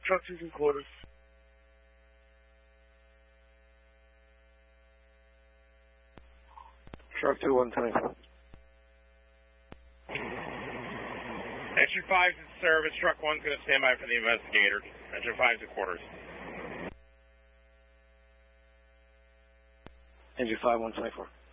truck 2 3/4. Truck 2 124. Engine 5's in service. Truck 1's going to stand by for the investigator. Engine 5's at quarters. Engine 5 124.